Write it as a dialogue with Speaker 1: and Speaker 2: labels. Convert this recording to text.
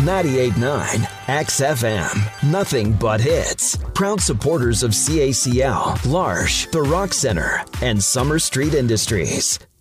Speaker 1: 98.9 XFM. Nothing but hits. Proud supporters of CACL, L'Arche, the Rock Center, and Summer Street Industries.